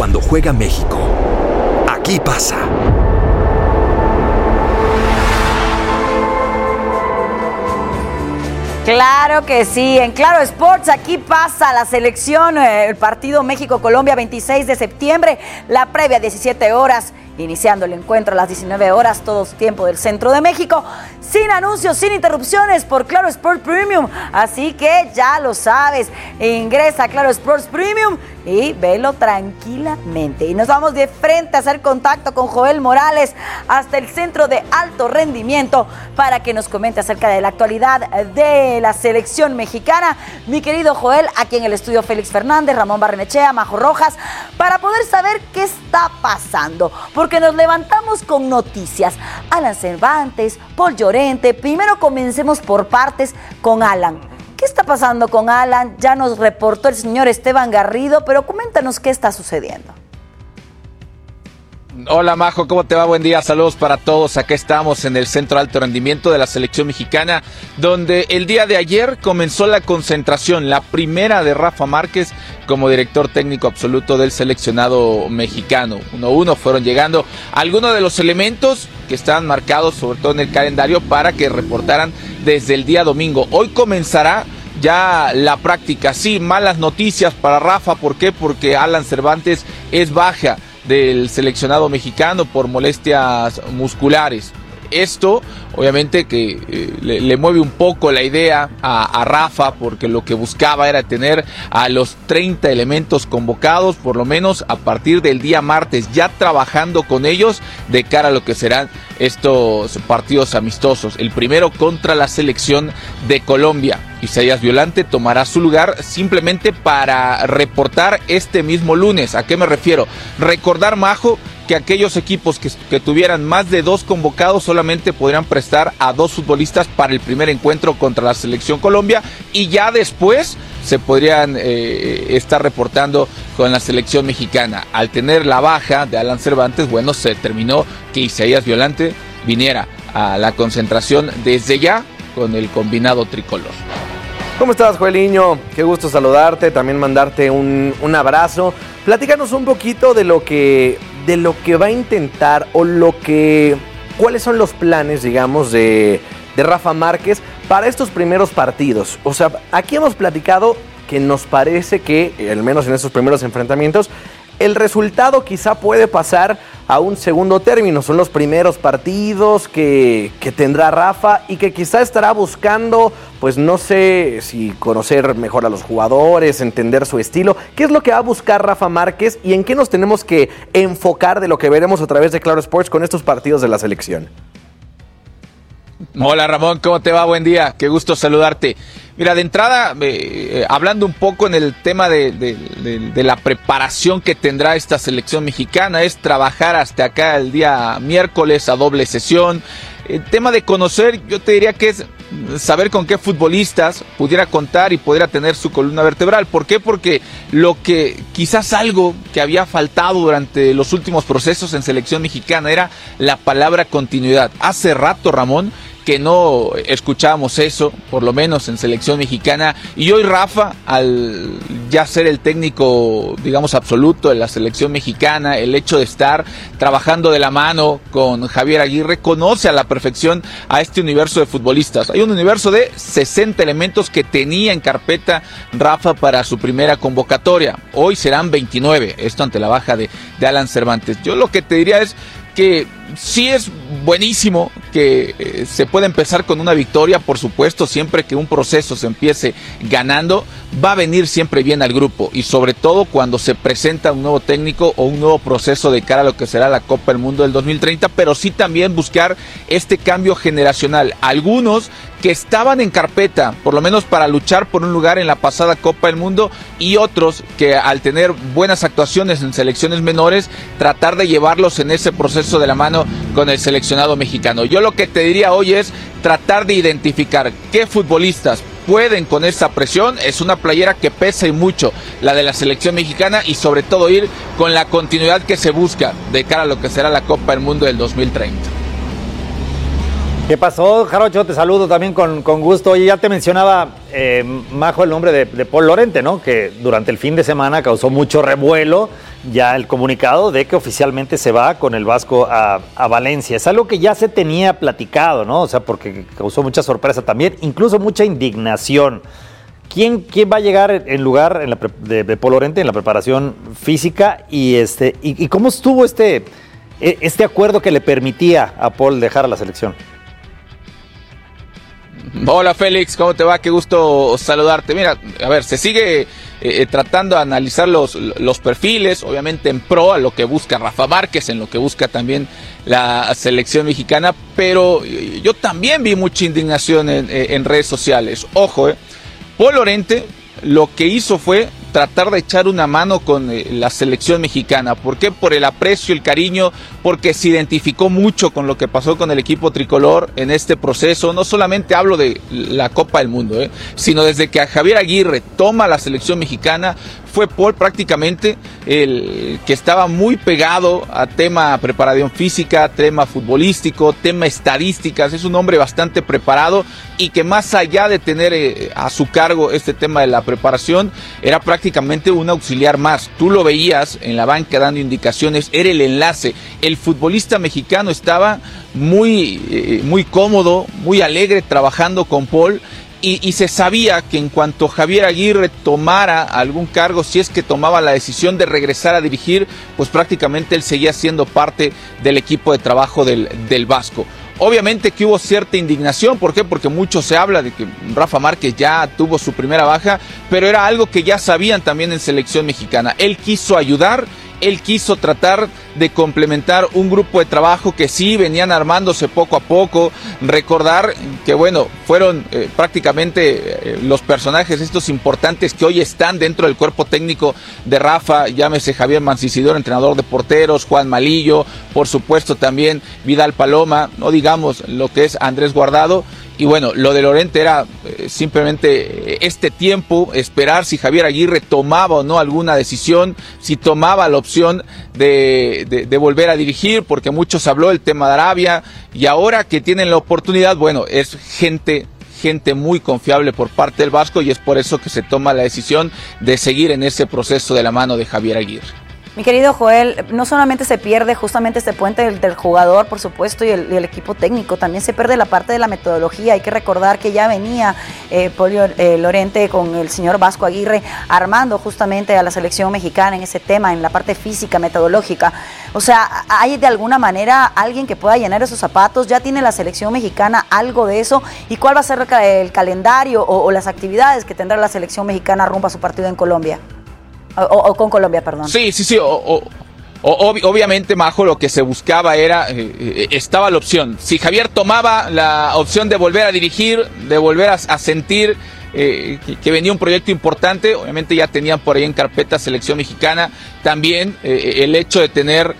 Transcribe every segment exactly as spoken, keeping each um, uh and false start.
cuando juega México. Aquí pasa. Claro que sí, en Claro Sports aquí pasa la selección, eh, el partido México-Colombia veintiséis de septiembre, la previa diecisiete horas, iniciando el encuentro a las diecinueve horas, todo tiempo del centro de México, sin anuncios, sin interrupciones por Claro Sports Premium, así que ya lo sabes, ingresa a Claro Sports Premium y velo tranquilamente. Y nos vamos de frente a hacer contacto con Joel Morales hasta el Centro de Alto Rendimiento para que nos comente acerca de la actualidad de la selección mexicana. Mi querido Joel, aquí en el estudio Félix Fernández, Ramón Barrenechea, Majo Rojas, para poder saber qué está pasando, porque nos levantamos con noticias. Alan Cervantes, Paul Llorente, primero comencemos por partes con Alan. ¿Qué está pasando con Alan? Ya nos reportó el señor Esteban Garrido, pero coméntanos qué está sucediendo. Hola Majo, ¿cómo te va? Buen día, saludos para todos. Acá estamos en el Centro de Alto Rendimiento de la Selección Mexicana, donde el día de ayer comenzó la concentración, la primera de Rafa Márquez como director técnico absoluto del seleccionado mexicano. Uno a uno fueron llegando algunos de los elementos que estaban marcados, sobre todo en el calendario, para que reportaran desde el día domingo. Hoy comenzará ya la práctica. Sí, malas noticias para Rafa. ¿Por qué? Porque Alan Cervantes es baja del seleccionado mexicano por molestias musculares. Esto, obviamente, que eh, le, le mueve un poco la idea a, a Rafa, porque lo que buscaba era tener a los treinta elementos convocados, por lo menos a partir del día martes, ya trabajando con ellos de cara a lo que serán estos partidos amistosos. El primero contra la selección de Colombia. Isaías Violante tomará su lugar simplemente para reportar este mismo lunes. ¿A qué me refiero? Recordar, Majo, que aquellos equipos que, que tuvieran más de dos convocados solamente podrían prestar a dos futbolistas para el primer encuentro contra la selección Colombia, y ya después se podrían eh, estar reportando con la selección mexicana. Al tener la baja de Alan Cervantes, bueno, se determinó que Isaías Violante viniera a la concentración desde ya con el combinado tricolor. ¿Cómo estás, Joeliño? Qué gusto saludarte, también mandarte un, un abrazo. Platícanos un poquito de lo que de lo que va a intentar o lo que cuáles son los planes, digamos, de, de Rafa Márquez para estos primeros partidos. O sea, aquí hemos platicado que nos parece que, al menos en estos primeros enfrentamientos, el resultado quizá puede pasar a un segundo término. Son los primeros partidos que, que tendrá Rafa y que quizá estará buscando, pues no sé si conocer mejor a los jugadores, entender su estilo. ¿Qué es lo que va a buscar Rafa Márquez y en qué nos tenemos que enfocar de lo que veremos a través de Claro Sports con estos partidos de la selección? Hola Ramón, ¿cómo te va? Buen día, qué gusto saludarte. Mira, de entrada, eh, eh, hablando un poco en el tema de, de, de, de la preparación que tendrá esta selección mexicana, es trabajar hasta acá el día miércoles a doble sesión. El tema de conocer, yo te diría que es saber con qué futbolistas pudiera contar y pudiera tener su columna vertebral. ¿Por qué? Porque lo que quizás algo que había faltado durante los últimos procesos en selección mexicana era la palabra continuidad. Hace rato, Ramón, que no escuchábamos eso, por lo menos en selección mexicana, y hoy Rafa, al ya ser el técnico, digamos, absoluto de la selección mexicana, el hecho de estar trabajando de la mano con Javier Aguirre, conoce a la perfección a este universo de futbolistas. Hay un universo de sesenta elementos que tenía en carpeta Rafa para su primera convocatoria. Hoy serán veintinueve, esto ante la baja de, de Alan Cervantes. Yo lo que te diría es que sí es buenísimo que eh, se pueda empezar con una victoria, por supuesto, siempre que un proceso se empiece ganando, va a venir siempre bien al grupo, y sobre todo cuando se presenta un nuevo técnico o un nuevo proceso de cara a lo que será la Copa del Mundo del dos mil treinta, pero sí también buscar este cambio generacional. Algunos que estaban en carpeta, por lo menos para luchar por un lugar en la pasada Copa del Mundo, y otros que al tener buenas actuaciones en selecciones menores, tratar de llevarlos en ese proceso de la mano con el seleccionado mexicano. Yo lo que te diría hoy es tratar de identificar qué futbolistas pueden con esa presión. Es una playera que pesa y mucho, la de la selección mexicana, y sobre todo ir con la continuidad que se busca de cara a lo que será la Copa del Mundo del dos mil treinta. ¿Qué pasó, Jarocho? Te saludo también con, con gusto. Oye, ya te mencionaba, eh, Majo, el nombre de, de Paul Lorente, ¿no? Que durante el fin de semana causó mucho revuelo ya el comunicado de que oficialmente se va con el Vasco a, a Valencia. Es algo que ya se tenía platicado, ¿no? O sea, porque causó mucha sorpresa también, incluso mucha indignación. ¿Quién, quién va a llegar en lugar en la, de, de Paul Lorente en la preparación física? Y, este, y, y cómo estuvo este, este acuerdo que le permitía a Paul dejar a la selección. Hola Félix, ¿cómo te va? Qué gusto saludarte. Mira, a ver, se sigue eh, tratando de analizar los, los perfiles, obviamente en pro a lo que busca Rafa Márquez, en lo que busca también la selección mexicana, pero yo también vi mucha indignación en, en redes sociales. Ojo, eh, Paul Lorente lo que hizo fue tratar de echar una mano con eh, la selección mexicana. ¿Por qué? Por el aprecio, el cariño, porque se identificó mucho con lo que pasó con el equipo tricolor en este proceso. No solamente hablo de la Copa del Mundo, eh, sino desde que a Javier Aguirre toma la selección mexicana, fue Paul prácticamente el que estaba muy pegado a tema preparación física, tema futbolístico, tema estadísticas. Es un hombre bastante preparado y que más allá de tener eh, a su cargo este tema de la preparación, era prácticamente un auxiliar más. Tú lo veías en la banca dando indicaciones, era el enlace. El futbolista mexicano estaba muy, eh, muy cómodo, muy alegre trabajando con Paul. Y, y se sabía que en cuanto Javier Aguirre tomara algún cargo, si es que tomaba la decisión de regresar a dirigir, pues prácticamente él seguía siendo parte del equipo de trabajo del, del Vasco. Obviamente que hubo cierta indignación, ¿por qué? Porque mucho se habla de que Rafa Márquez ya tuvo su primera baja, pero era algo que ya sabían también en selección mexicana. Él quiso ayudar, él quiso tratar de complementar un grupo de trabajo que sí venían armándose poco a poco. Recordar que, bueno, fueron eh, prácticamente eh, los personajes estos importantes que hoy están dentro del cuerpo técnico de Rafa, llámese Javier Mancisidor, entrenador de porteros, Juan Malillo, por supuesto también Vidal Paloma, no digamos lo que es Andrés Guardado. Y bueno, lo de Lorente era eh, simplemente este tiempo, esperar si Javier Aguirre tomaba o no alguna decisión, si tomaba la opción de, de, de volver a dirigir, porque muchos habló del tema de Arabia, y ahora que tienen la oportunidad, bueno, es gente, gente muy confiable por parte del Vasco, y es por eso que se toma la decisión de seguir en ese proceso de la mano de Javier Aguirre. Mi querido Joel, no solamente se pierde justamente este puente del, del jugador, por supuesto, y el, y el equipo técnico, también se pierde la parte de la metodología. Hay que recordar que ya venía eh, Paul eh, Lorente con el señor Vasco Aguirre armando justamente a la selección mexicana en ese tema, en la parte física, metodológica. O sea, ¿hay de alguna manera alguien que pueda llenar esos zapatos? ¿Ya tiene la selección mexicana algo de eso? ¿Y cuál va a ser el, el calendario o, o las actividades que tendrá la selección mexicana rumbo a su partido en Colombia? O, o con Colombia, perdón. Sí, sí, sí. O, o, o, ob, obviamente, Majo, lo que se buscaba era, eh, estaba la opción. Si Javier tomaba la opción de volver a dirigir, de volver a, a sentir eh, que, que venía un proyecto importante, obviamente ya tenían por ahí en carpeta selección mexicana. También eh, el hecho de tener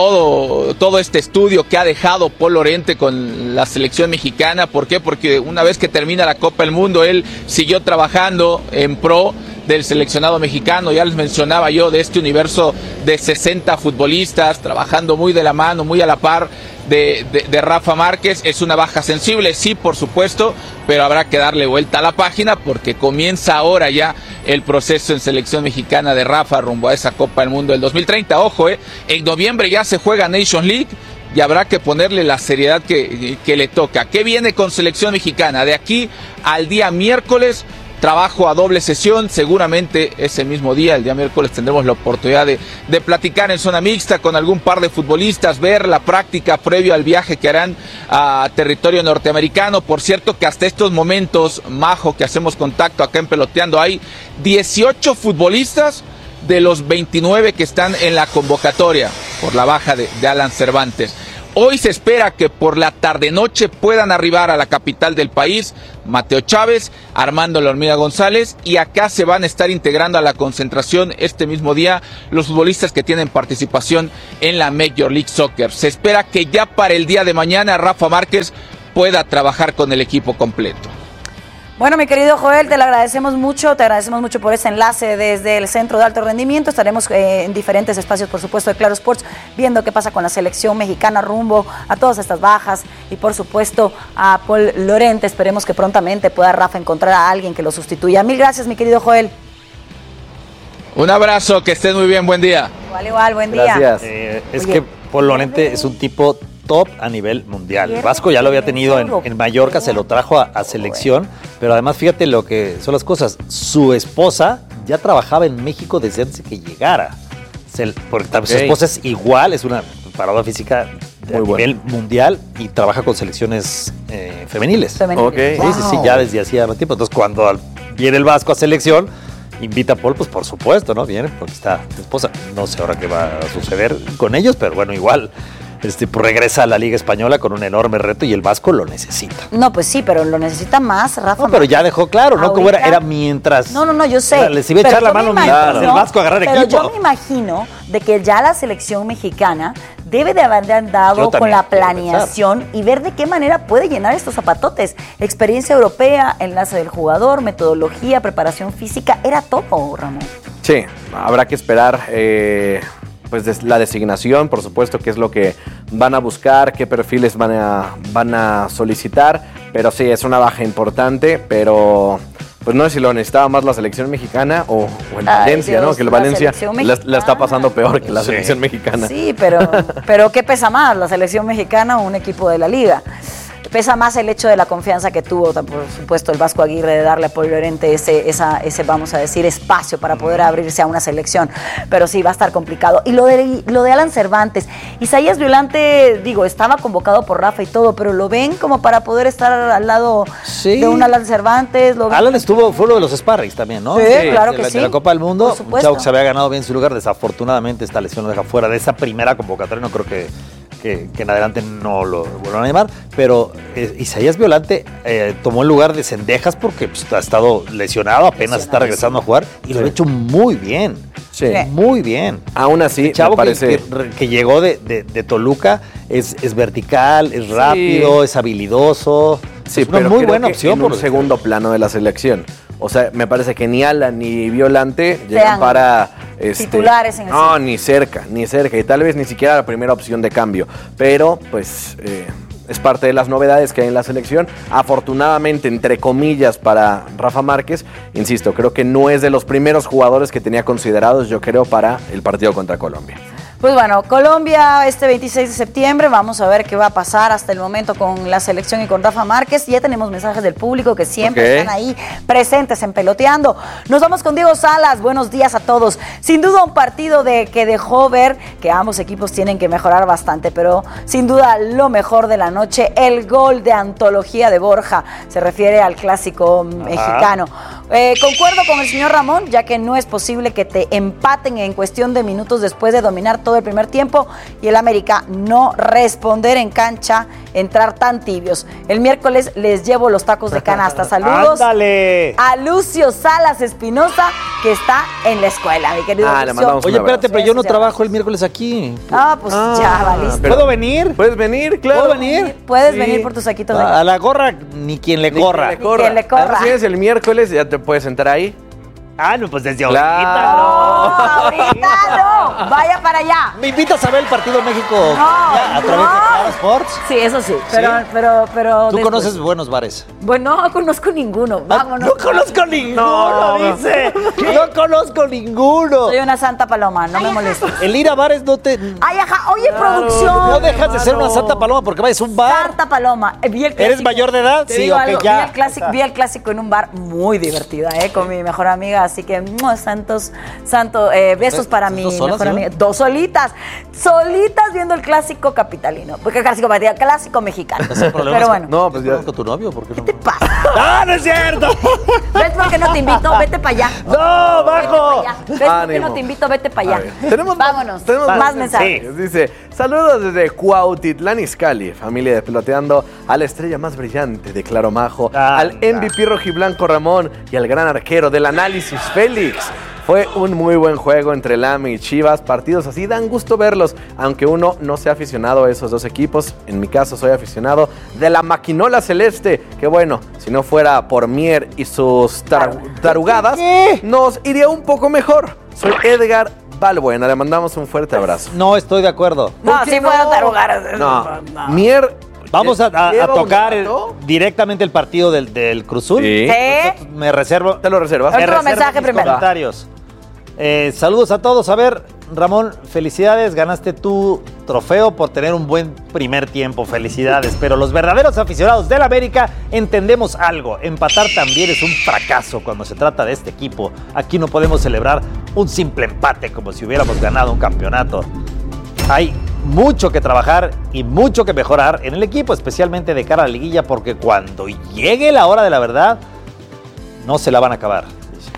todo, todo este estudio que ha dejado Paul Lorente con la selección mexicana. ¿Por qué? Porque una vez que termina la Copa del Mundo, él siguió trabajando en pro del seleccionado mexicano. Ya les mencionaba yo de este universo de sesenta futbolistas, trabajando muy de la mano, muy a la par de, de, de Rafa Márquez. Es una baja sensible, sí, por supuesto, pero habrá que darle vuelta a la página porque comienza ahora ya el proceso en selección mexicana de Rafa rumbo a esa Copa del Mundo del dos mil treinta. Ojo, eh, en noviembre ya se juega Nations League y habrá que ponerle la seriedad que, que le toca. ¿Qué viene con selección mexicana? De aquí al día miércoles, trabajo a doble sesión, seguramente ese mismo día, el día miércoles, tendremos la oportunidad de, de platicar en zona mixta con algún par de futbolistas, ver la práctica previo al viaje que harán a territorio norteamericano. Por cierto que hasta estos momentos, Majo, que hacemos contacto acá en Peloteando, hay dieciocho futbolistas de los veintinueve que están en la convocatoria por la baja de, de Alan Cervantes. Hoy se espera que por la tarde-noche puedan arribar a la capital del país Mateo Chávez, Armando La Hormiga González, y acá se van a estar integrando a la concentración este mismo día los futbolistas que tienen participación en la Major League Soccer. Se espera que ya para el día de mañana Rafa Márquez pueda trabajar con el equipo completo. Bueno, mi querido Joel, te lo agradecemos mucho, te agradecemos mucho por ese enlace desde el Centro de Alto Rendimiento. Estaremos eh, en diferentes espacios, por supuesto, de Claro Sports, viendo qué pasa con la selección mexicana rumbo a todas estas bajas y, por supuesto, a Paul Lorente. Esperemos que prontamente pueda Rafa encontrar a alguien que lo sustituya. Mil gracias, mi querido Joel. Un abrazo, que estés muy bien, buen día. Igual, igual, buen día. Gracias. Eh, es Oye, que Paul Lorente es un tipo top a nivel mundial. El Vasco ya lo había tenido en, en Mallorca, se lo trajo a, a selección, pero además fíjate lo que son las cosas. Su esposa ya trabajaba en México desde antes de que llegara. Se, porque okay. Su esposa es igual, es una preparadora física de Muy nivel bueno. mundial y trabaja con selecciones eh, femeniles. femeniles. Okay. Sí, wow. sí, sí, ya desde hacía tiempo. Entonces cuando viene el Vasco a selección, invita a Paul, pues por supuesto, ¿no? Viene porque está su esposa. No sé ahora qué va a suceder con ellos, pero bueno, igual. Este, pues regresa a la Liga Española con un enorme reto y el Vasco lo necesita. No, pues sí, pero lo necesita más, Rafa. No, pero ya dejó claro, ¿no? Como era, era mientras. No, no, no, yo sé. Era, les iba a echar la mano mientras el Vasco agarrar pero equipo. Pero yo me imagino de que ya la selección mexicana debe de haber andado con la planeación y ver de qué manera puede llenar estos zapatotes. Experiencia europea, enlace del jugador, metodología, preparación física, era todo, Ramón. Sí, habrá que esperar. Eh... Pues la designación, por supuesto, qué es lo que van a buscar, qué perfiles van a, van a solicitar, pero sí, es una baja importante, pero pues no sé si lo necesitaba más la selección mexicana o, o el Ay, Valencia, Dios, ¿no? Que el Valencia la, la está pasando peor que la sí. selección mexicana. Sí, pero, pero ¿qué pesa más, la selección mexicana o un equipo de la liga? Pesa más el hecho de la confianza que tuvo, por supuesto, el Vasco Aguirre de darle a Paul Lorente ese, esa, ese, vamos a decir, espacio para poder abrirse a una selección. Pero sí, va a estar complicado. Y lo de, lo de Alan Cervantes, Isaías Violante, digo, estaba convocado por Rafa y todo, pero ¿lo ven como para poder estar al lado sí. de un Alan Cervantes? ¿Lo ven? Alan estuvo, fue uno de los sparrings también, ¿no? Sí, sí claro que de la, sí. De la Copa del Mundo, un chavo que se había ganado bien su lugar, desafortunadamente esta lesión lo deja fuera de esa primera convocatoria, no creo que... Que, que en adelante no lo vuelvan a llamar, pero eh, Isaías Violante eh, tomó el lugar de Cendejas porque pues, ha estado lesionado, apenas está regresando a jugar y sí. lo ha hecho muy bien, sí. muy bien. Aún así, el chavo me parece... que, que, que llegó de, de, de Toluca es, es vertical, es rápido, sí. es habilidoso, sí, es una pero muy creo buena que opción. En un segundo plano de la selección. O sea, me parece que ni Alan ni Violante llegan para... Este, titulares en el No, ni cerca, ni cerca. Y tal vez ni siquiera la primera opción de cambio. Pero, pues, eh, es parte de las novedades que hay en la selección. Afortunadamente, entre comillas, para Rafa Márquez, insisto, creo que no es de los primeros jugadores que tenía considerados, yo creo, para el partido contra Colombia. Pues bueno, Colombia este veintiséis de septiembre, vamos a ver qué va a pasar hasta el momento con la selección y con Rafa Márquez. Ya tenemos mensajes del público que siempre okay. están ahí presentes en Peloteando. Nos vamos con Diego Salas, buenos días a todos. Sin duda un partido de que dejó ver que ambos equipos tienen que mejorar bastante, pero sin duda lo mejor de la noche, el gol de antología de Borja, se refiere al clásico Ajá. mexicano. Eh, concuerdo con el señor Ramón, ya que no es posible que te empaten en cuestión de minutos después de dominar todo el primer tiempo y el América no responder en cancha, entrar tan tibios. El miércoles les llevo los tacos de canasta. Saludos ¡Ándale! a Lucio Salas Espinosa, que está en la escuela, mi querido ah, Lucio. Oye, espérate, pero yo no trabajo el miércoles aquí. Ah, pues ah, ya, valiste. ¿Puedo venir? ¿Puedes venir? Claro. ¿Puedo venir? Puedes sí. venir por tus saquitos de A la gorra, ni quien le ni corra. Quien le corra. Ni quien le corra. Además, si es el miércoles, ya te puedes entrar ahí. Ah, no, pues desde claro. ahorita no. ahorita no. Vaya para allá. ¿Me invitas a ver el partido México no, ya, a través no. de Claro Sports? Sí, eso sí. Pero, ¿Sí? pero, pero. ¿Tú después. conoces buenos bares? Bueno, no conozco ninguno. Vámonos. No conozco ninguno, no, dice. ¿Qué? No conozco ninguno. Soy una santa paloma, no Ay, me molestes. El ir a bares no te. Ay, ajá. Oye, claro, producción. No dejas de ser una santa paloma porque vayas a un bar. Santa paloma. Vi el ¿Eres mayor de edad? Te sí, digo ok, algo. ya. Vi el, clásico, vi el clásico en un bar muy divertida, ¿eh? Con mi mejor amiga. Así que, santos, santo, eh, besos para mi solas, mejor ¿no? amiga. Dos solitas. Solitas viendo el clásico capitalino. Porque el clásico, clásico mexicano. Pero bueno. No, pues ya. ¿Con tu novio? ¿Por qué no? ¿Qué te pasa? ¡Ah, no es cierto! ¿Ves por qué no te invito? Vete para allá. ¡No, bajo! ¿Ves por qué no te invito? Vete para allá. Tenemos Vámonos. Tenemos más mensajes. Sí. Dice, saludos desde Cuautitlán Izcalli, familia de Peloteando, a la estrella más brillante de Claro Majo, ah, al M V P rojiblanco Ramón y al gran arquero del análisis Félix. Fue un muy buen juego entre el A M E y Chivas. Partidos así dan gusto verlos, aunque uno no sea aficionado a esos dos equipos. En mi caso soy aficionado de la maquinola celeste, que bueno, si no fuera por Mier y sus tar- tarugadas, ¿Qué? nos iría un poco mejor. Soy Edgar Balbuena, le mandamos un fuerte abrazo. No estoy de acuerdo. No, ¿Por qué sí fueron tarugadas. No, Mier... Vamos a, a- a ¿lleva un tocar el- rato? directamente el partido del, del Cruz Azul. Sí. Sí. Me reservo. ¿Te lo reservas? El me último reservo mensaje mis primero. comentarios. Eh, saludos a todos. A ver, Ramón, felicidades. Ganaste tu trofeo por tener un buen primer tiempo. Felicidades. Pero los verdaderos aficionados del América entendemos algo. Empatar también es un fracaso cuando se trata de este equipo. Aquí no podemos celebrar un simple empate como si hubiéramos ganado un campeonato. Hay mucho que trabajar y mucho que mejorar en el equipo, especialmente de cara a la liguilla, porque cuando llegue la hora de la verdad, no se la van a acabar. Dice.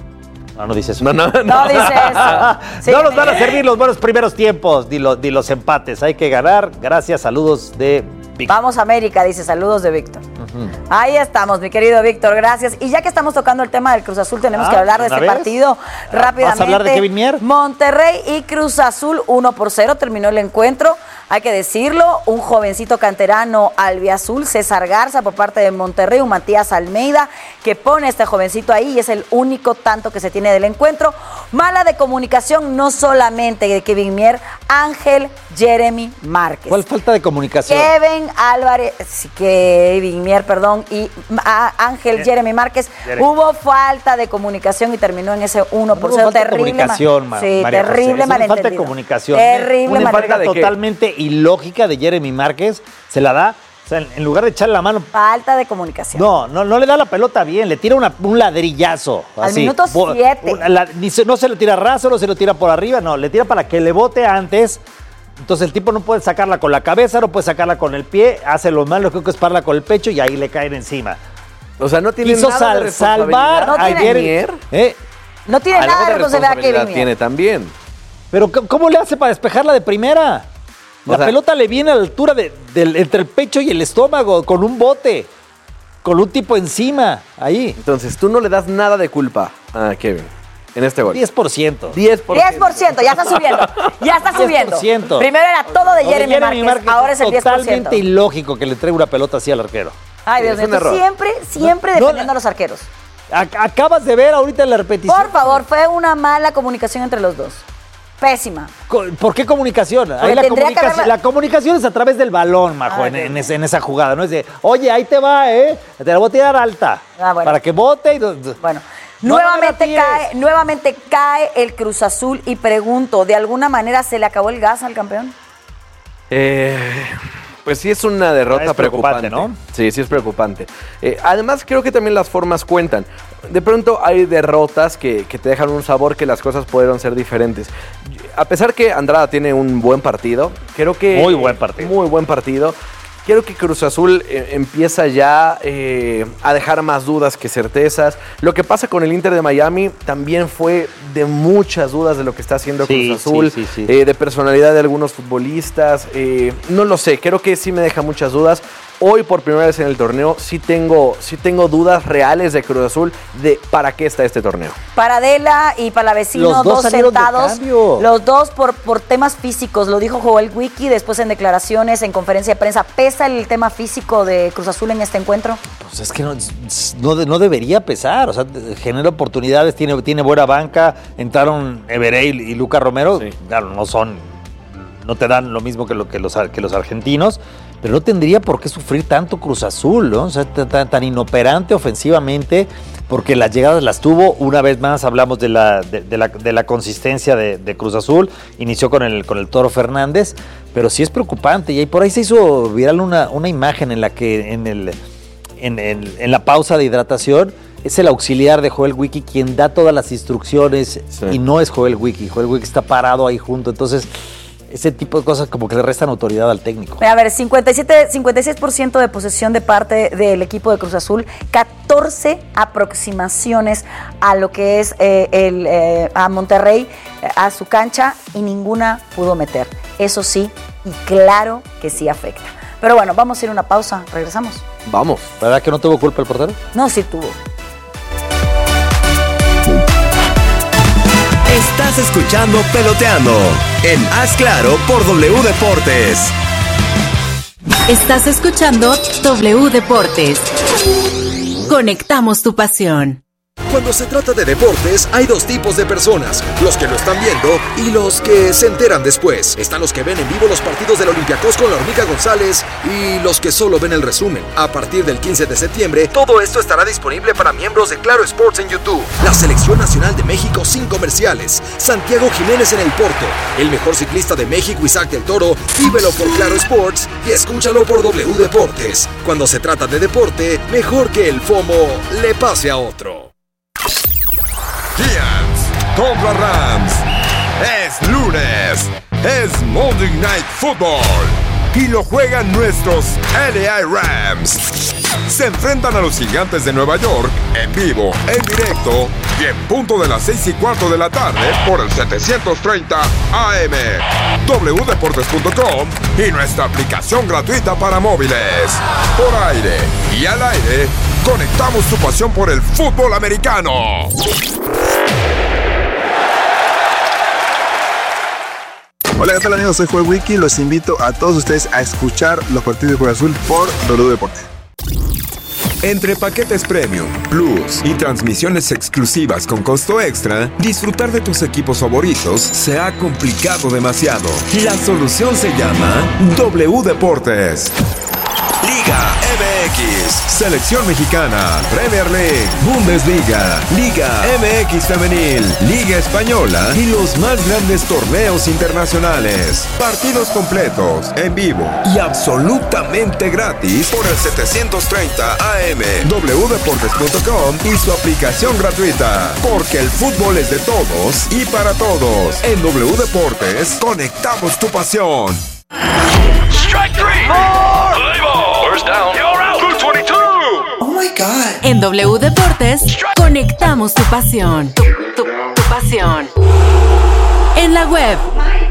No, no dice eso. No, no, no. No dice eso. Sí. No nos van a servir los buenos primeros tiempos ni los, ni los empates. Hay que ganar. Gracias, saludos de Víctor. Vamos América, dice, saludos de Víctor. Uh-huh. Ahí estamos, mi querido Víctor, gracias. Y ya que estamos tocando el tema del Cruz Azul, tenemos ah, que hablar de este vez? partido rápidamente. ¿Vas a hablar de Kevin Mier? Monterrey y Cruz Azul, uno por cero, terminó el encuentro. Hay que decirlo, un jovencito canterano albiazul, César Garza, por parte de Monterrey, un Matías Almeida, que pone a este jovencito ahí y es el único tanto que se tiene del encuentro. Mala de comunicación, no solamente de Kevin Mier, Ángel Jeremy Márquez. ¿Cuál falta de comunicación? Kevin Álvarez, sí, Kevin Mier, perdón, y a Ángel Jeremy Márquez. Jeremy. Hubo falta de comunicación y terminó en ese uno por cero. No hubo falta de Terrible. comunicación, ma- ma- sí, María José. terrible Es una falta de malentendido. comunicación. Terrible Una falta malentendido. ¿de qué? totalmente ilógica de Jeremy Márquez. Se la da, o sea, en, en lugar de echarle la mano. Falta de comunicación. No, no, no le da la pelota bien, le tira una- un ladrillazo. Al así. minuto Bo- siete. una- la- ni se- no se lo tira raso, no se lo tira por arriba, no, le tira para que le bote antes. Entonces el tipo no puede sacarla con la cabeza, no puede sacarla con el pie, hace lo malo, creo que es pararla con el pecho y ahí le caen encima. O sea, no tiene Quiso nada de sal- salvar No tiene- ayer. Mier. ¿eh? No tiene Algo nada de de responsabilidad responsabilidad Kevin Mier. tiene también. Pero c- ¿cómo le hace para despejarla de primera? La O sea- pelota le viene a la altura de, del- entre el pecho y el estómago, con un bote, con un tipo encima, ahí. Entonces, tú no le das nada de culpa a Kevin en este gol. diez por ciento. diez por ciento. diez por ciento, ya está subiendo. Ya está subiendo. diez por ciento. Primero era todo de Lo de Jeremy, Márquez, ahora es el diez por ciento. totalmente ilógico que le traiga una pelota así al arquero. Ay, Dios Sí, mío, es un tú error. siempre, siempre No, defendiendo no, a los arqueros. Ac- acabas de ver ahorita en la repetición. Por favor, fue una mala comunicación entre los dos. Pésima. Co- ¿Por qué comunicación? Ahí Porque la, tendría que comunicación haberla- la comunicación es a través del balón, Majo, Ah, en, ok. en ese- en esa jugada. No es de, oye, ahí te va, ¿eh? Te la voy a tirar alta. Ah, bueno. Para que bote y... Bueno, No, nuevamente, no me la cae, nuevamente cae el Cruz Azul y pregunto, ¿de alguna manera se le acabó el gas al campeón? Eh, pues sí es una derrota Es preocupante, preocupante, ¿no? Sí, sí es preocupante. Eh, además, creo que también las formas cuentan. De pronto hay derrotas que, que te dejan un sabor que las cosas pudieron ser diferentes. A pesar que Andrada tiene un buen partido, creo que... Muy buen partido. Muy buen partido. Creo que Cruz Azul eh, empieza ya eh, a dejar más dudas que certezas. Lo que pasa con el Inter de Miami también fue de muchas dudas de lo que está haciendo Sí, Cruz Azul, sí, sí, sí. eh, de personalidad de algunos futbolistas. eh, no lo sé, creo que sí me deja muchas dudas. Hoy por primera vez en el torneo sí tengo, sí tengo dudas reales de Cruz Azul de para qué está este torneo. Paradela y Palavecino, Los dos dos, salieron de sentados, cambio. los dos por, por temas físicos, lo dijo Joel Wiki después en declaraciones, en conferencia de prensa. ¿Pesa el tema físico de Cruz Azul en este encuentro? Pues es que no, no, de- no debería pesar, o sea, genera oportunidades, tiene, tiene buena banca, entraron Everey y Luca Romero, Sí. claro, no son, no te dan lo mismo que, lo, que, los, ar- que los argentinos, pero no tendría por qué sufrir tanto Cruz Azul, ¿no? O sea, tan, tan- tan inoperante ofensivamente, porque las llegadas las tuvo, una vez más hablamos de la, de, de la, de la consistencia de, de Cruz Azul, inició con el, con el Toro Fernández, pero sí es preocupante, y ahí por ahí se hizo viral una, una imagen en la que en el... En, en- en la pausa de hidratación, es el auxiliar de Joel Wiki quien da todas las instrucciones Sí. y no es Joel Wiki. Joel Wiki está parado ahí junto, entonces ese tipo de cosas como que le restan autoridad al técnico. A ver, cincuenta y siete, cincuenta y seis por ciento de posesión de parte del equipo de Cruz Azul, catorce aproximaciones a lo que es eh, el, eh, a Monterrey, eh, a su cancha, y ninguna pudo meter. Eso sí, y claro que sí afecta. Pero bueno, vamos a ir a una pausa, regresamos. Vamos. ¿Verdad que no tuvo culpa el portero? No, sí tuvo. Estás escuchando Peloteando en Haz Claro por W Deportes. Estás escuchando W Deportes. Conectamos tu pasión. Cuando se trata de deportes, hay dos tipos de personas, los que lo están viendo y los que se enteran después. Están los que ven en vivo los partidos del Olympiacos con la Hormiga González y los que solo ven el resumen. A partir del quince de septiembre, todo esto estará disponible para miembros de Claro Sports en YouTube. La Selección Nacional de México sin comerciales. Santiago Jiménez en el Porto. El mejor ciclista de México, Isaac del Toro. Vívelo por Claro Sports y escúchalo por W Deportes. Cuando se trata de deporte, mejor que el FOMO le pase a otro. Giants contra Rams. Es lunes. Es Monday Night Football. Y lo juegan nuestros L A Rams. Se enfrentan a los Gigantes de Nueva York en vivo, en directo y en punto de las seis y cuarto de la tarde por el setecientos treinta A M, w deportes punto com y nuestra aplicación gratuita para móviles. Por aire y al aire, conectamos tu pasión por el fútbol americano. Hola, ¿qué tal amigos? Soy Joel Wiki. Los invito a todos ustedes a escuchar los partidos de Cruz Azul por W Deportes. Entre paquetes premium, plus y transmisiones exclusivas con costo extra, disfrutar de tus equipos favoritos se ha complicado demasiado. La solución se llama W Deportes. Liga M X, Selección Mexicana, Premier League, Bundesliga, Liga M X Femenil, Liga Española y los más grandes torneos internacionales. Partidos completos, en vivo y absolutamente gratis por el setecientos treinta A M, w deportes punto com y su aplicación gratuita. Porque el fútbol es de todos y para todos. En W Deportes, conectamos tu pasión. Strike three. Play ball. First down. You're out. Blue twenty-two. Oh my God. En W Deportes, conectamos tu pasión. Tu, tu, tu pasión. En la web.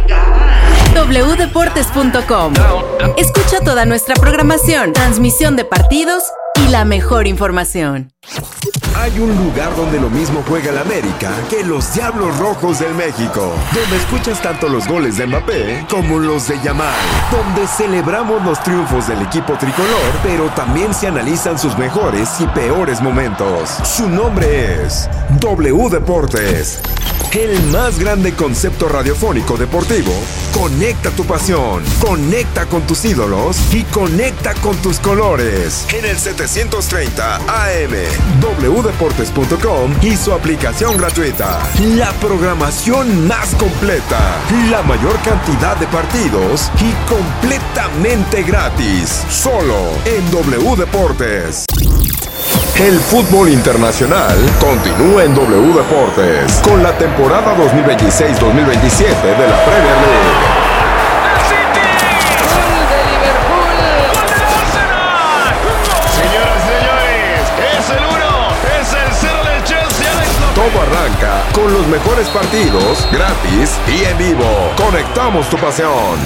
w deportes punto com. Escucha toda nuestra programación, transmisión de partidos y la mejor información. Hay un lugar donde lo mismo juega el América que los Diablos Rojos del México, donde escuchas tanto los goles de Mbappé como los de Yamal, donde celebramos los triunfos del equipo tricolor, pero también se analizan sus mejores y peores momentos. Su nombre es W Deportes. El más grande concepto radiofónico deportivo. Conecta tu pasión, conecta con tus ídolos y conecta con tus colores. En el setecientos treinta A M, w deportes punto com y su aplicación gratuita. La programación más completa, la mayor cantidad de partidos y completamente gratis. Solo en W Deportes. El fútbol internacional continúa en W Deportes con la temporada dos mil veintiséis dos mil veintisiete de la Premier League. El City. Gol de Liverpool. Gol del Arsenal. Señoras y señores, es el uno, es el cero del Chelsea. Alex López. Todo arranca con los mejores partidos, gratis y en vivo. Conectamos tu pasión.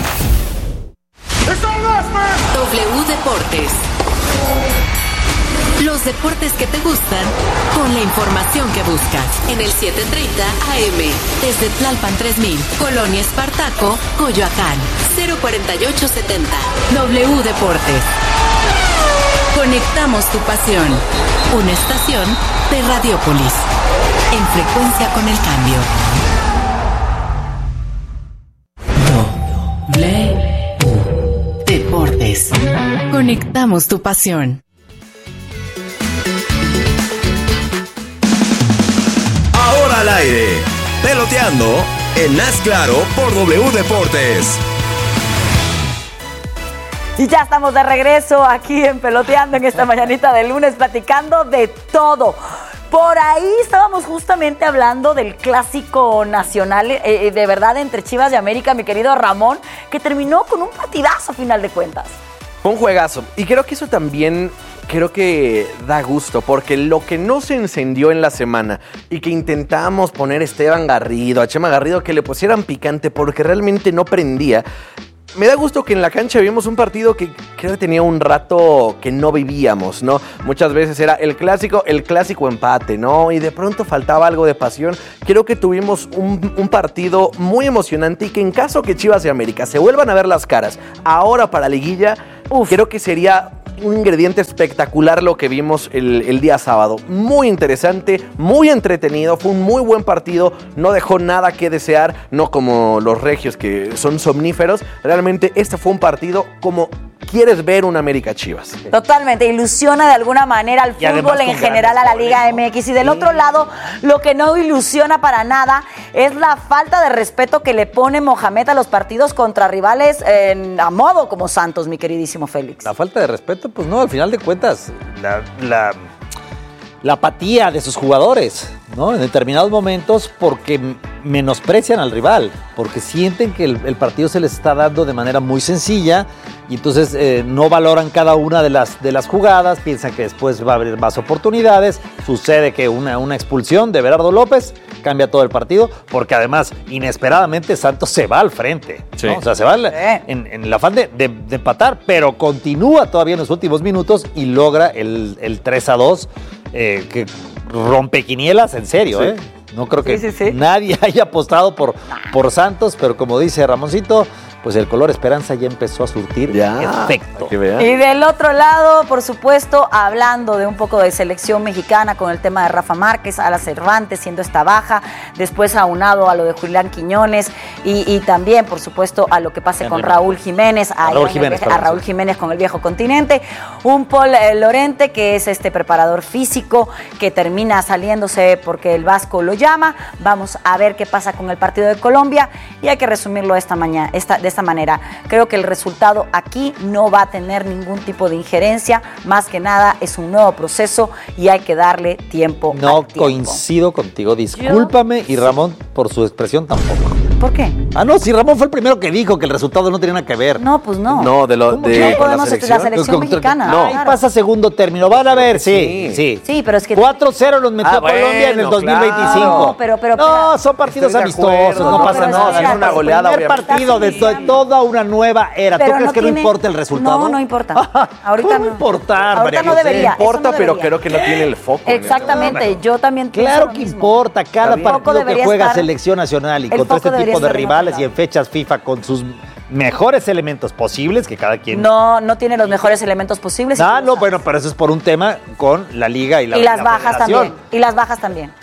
W Deportes. Los deportes que te gustan con la información que buscas. En el setecientos treinta A M, desde Tlalpan tres mil, Colonia Espartaco, Coyoacán, cero cuarenta y ocho setenta. W Deportes. Conectamos tu pasión. Una estación de Radiópolis. En frecuencia con el cambio. W Deportes. Conectamos tu pasión. Ahora al aire, peloteando en Haz Claro por W Deportes. Y ya estamos de regreso aquí en Peloteando en esta mañanita de lunes, platicando de todo. Por ahí estábamos justamente hablando del clásico nacional, eh, de verdad, entre Chivas y América, mi querido Ramón, que terminó con un partidazo a final de cuentas. Fue un juegazo. Y creo que eso también creo que da gusto, porque lo que no se encendió en la semana y que intentábamos poner a Esteban Garrido, a Chema Garrido, que le pusieran picante porque realmente no prendía, me da gusto que en la cancha vimos un partido que creo que tenía un rato que no vivíamos, ¿no? Muchas veces era el clásico, el clásico empate, ¿no? Y de pronto faltaba algo de pasión. Creo que tuvimos un, un partido muy emocionante y que en caso que Chivas y América se vuelvan a ver las caras ahora para liguilla, uf, creo que sería un ingrediente espectacular lo que vimos el, el día sábado. Muy interesante, muy entretenido, fue un muy buen partido, no dejó nada que desear, no como los regios que son somníferos. Realmente este fue un partido como quieres ver un América Chivas. Totalmente, ilusiona de alguna manera al fútbol en general, a la Liga M X. Y del sí. otro lado, lo que no ilusiona para nada es la falta de respeto que le pone Mohamed a los partidos contra rivales en, a modo como Santos, mi queridísimo Félix. La falta de respeto, pues no, al final de cuentas, la, la, la apatía de sus jugadores, ¿no? En determinados momentos porque menosprecian al rival, porque sienten que el, el partido se les está dando de manera muy sencilla y entonces eh, no valoran cada una de las, de las jugadas, piensan que después va a haber más oportunidades, sucede que una, una expulsión de Berardo López cambia todo el partido, porque además, inesperadamente, Santos se va al frente, sí. ¿no? O sea, se va en, en el afán de, de, de empatar, pero continúa todavía en los últimos minutos y logra el, el tres a dos, eh, que rompe quinielas, en serio, sí. ¿eh? No creo que sí, sí, sí. nadie haya apostado por, por Santos, pero como dice Ramoncito, pues el color esperanza ya empezó a surtir ya, efecto. Y del otro lado, por supuesto, hablando de un poco de selección mexicana con el tema de Rafa Márquez, Ala Cervantes siendo esta baja, después aunado a lo de Julián Quiñones y, y también, por supuesto, a lo que pase con Raúl Jiménez, a, Raúl Jiménez, viaje, a Raúl Jiménez con el viejo continente, un Paul Lorente que es este preparador físico que termina saliéndose porque el Vasco lo llama. Vamos a ver qué pasa con el partido de Colombia y hay que resumirlo esta mañana, esta, de esta manera. Creo que el resultado aquí no va a tener ningún tipo de injerencia, más que nada es un nuevo proceso y hay que darle tiempo No al tiempo. Coincido contigo, discúlpame, Yo, y Ramón por su expresión tampoco. ¿Por qué? Ah, no, si Ramón fue el primero que dijo que el resultado no tenía nada que ver. No, pues no. No, de lo de no podemos la selección, la selección mexicana. No, ahí claro. pasa segundo término. Van a ver, sí, sí. Sí, pero es que cuatro cero nos metió ah, Colombia bueno, en el dos mil veinticinco. Claro. No, pero, pero, no, son partidos amistosos, no, no pasa nada. Es una goleada. El primer partido de to toda una nueva era. ¿Tú crees no que tiene... no importa el resultado? No, no importa. Ahorita no. importar, Ahorita no debería. No importa, no pero creo que no tiene el foco. Exactamente, yo también Claro que importa. Cada partido que juega selección nacional y contra este tipo de rivales y fechas FIFA con sus mejores elementos posibles que cada quien... No, no tiene los mejores elementos posibles. Ah, no, bueno, pero eso es por un tema con la liga y la Y las la bajas también. Y las bajas también.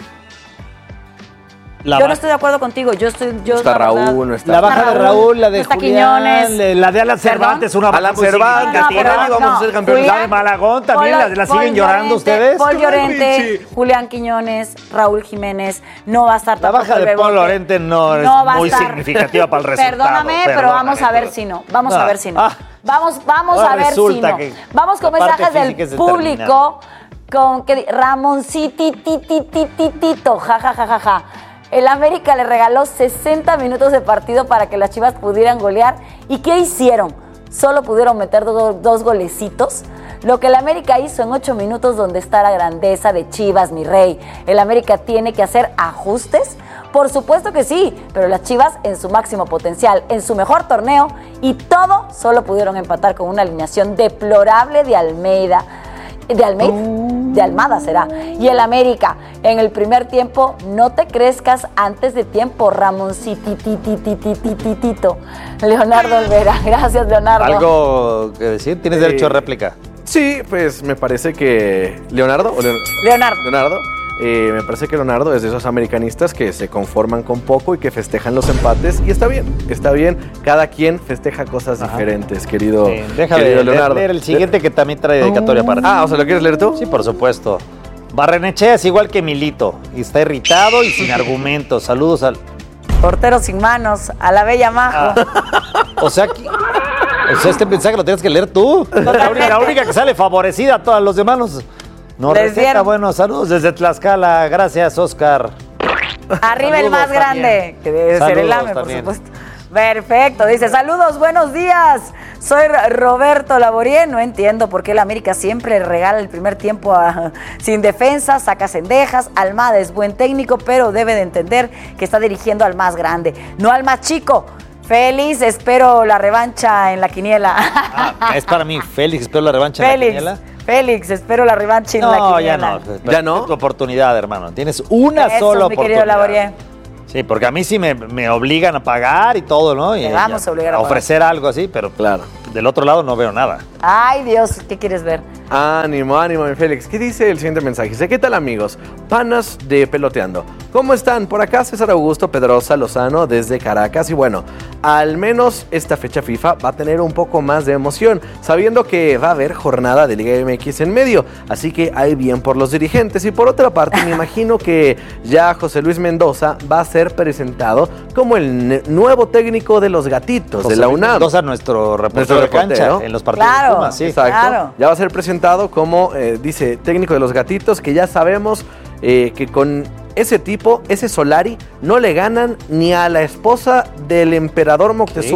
La yo no estoy de acuerdo contigo. Yo estoy. Yo, no está la Raúl, verdad, no está. La baja de Raúl, la de no Julián, Quiñones, la de Alan Cervantes, una Alan Cervantes, no, pero, vamos no, a ser campeones. La de Malagón también, Paul, la, la siguen Paul llorando Llorente, ustedes. Paul Llorente, Julián Quiñones, Raúl Jiménez, no va a estar La baja de Paul Llorente no, no es muy significativa para el resultado. Perdóname, Perdóname pero vamos a ver si no. Vamos no. a ver si no. Ah, vamos, vamos a ver si no. Vamos con mensajes del público con que Ramoncitititititito, ja ja ja ja ja. El América le regaló sesenta minutos de partido para que las Chivas pudieran golear. ¿Y qué hicieron? Solo pudieron meter do, dos golecitos. Lo que el América hizo en ocho minutos, donde está la grandeza de Chivas, mi rey. El América tiene que hacer ajustes. Por supuesto que sí, pero las Chivas en su máximo potencial, en su mejor torneo, y todo solo pudieron empatar con una alineación deplorable de Almeida. De Almeida, de Almada será. Y el América, en el primer tiempo, no te crezcas antes de tiempo, Ramoncititititititito. Leonardo Olvera, gracias, Leonardo. ¿Algo que decir? ¿Tienes derecho a réplica? Sí, pues me parece que... ¿Leonardo? ¿O Leonardo? Leonardo. Leonardo. Eh, me parece que Leonardo es de esos americanistas que se conforman con poco y que festejan los empates, y está bien, está bien, cada quien festeja cosas Ajá. diferentes, querido, sí, deja querido de Leonardo. leer el siguiente que también trae dedicatoria para ti. Ah, o sea, ¿lo quieres leer tú? Sí, por supuesto. Barrenechea es igual que Milito, y está irritado y sin argumentos. Saludos al... Portero sin manos, a la bella Majo. Ah, o sea que... O sea, este mensaje lo tienes que leer tú. La única, la única que sale favorecida a todos los demás. No receta, bueno, saludos desde Tlaxcala. Gracias, Oscar. Arriba saludos el más también. Grande, que debe saludos ser el A M E, por supuesto. Perfecto, dice, saludos, buenos días. Soy Roberto Laborier, no entiendo por qué el América siempre regala el primer tiempo a, sin defensa, saca cendejas. Almada es buen técnico, pero debe de entender que está dirigiendo al más grande, no al más chico. Félix, espero la revancha en la quiniela. Ah, es para mí, Félix, espero la revancha Félix, en la quiniela. Félix, espero la revancha en no, la quiniela. No, ya no. ¿Ya no? Tu oportunidad, hermano. Tienes una Eso, sola mi oportunidad. Querido Laboriel. Sí, porque a mí sí me, me obligan a pagar y todo, ¿no? Y Te vamos a obligar a, a pagar. ofrecer algo así, pero claro. Del otro lado no veo nada. Ay, Dios, ¿qué quieres ver? Ánimo, ánimo, mi Félix. ¿Qué dice el siguiente mensaje? Dice, ¿qué tal, amigos? Panas de Peloteando. ¿Cómo están? Por acá César Augusto Pedrosa Lozano desde Caracas. Y bueno, al menos esta fecha FIFA va a tener un poco más de emoción, sabiendo que va a haber jornada de Liga M X en medio. Así que hay bien por los dirigentes. Y por otra parte, me imagino que ya José Luis Mendoza va a ser presentado como el nuevo técnico de los Gatitos José de la Luis UNAM. Mendoza, nuestro reportero de cancha en los partidos claro, de Pumas, sí. Exacto. Claro. Ya va a ser presentado como, eh, dice, técnico de los Gatitos, que ya sabemos eh, que con ese tipo, ese Solari, no le ganan ni a la esposa del emperador Moctezuma.